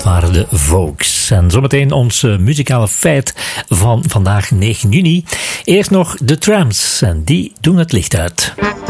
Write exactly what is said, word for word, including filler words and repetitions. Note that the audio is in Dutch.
dat waren de Vogues. En zometeen ons uh, muzikale feit van vandaag negen juni. Eerst nog de Tramps en die doen het licht uit.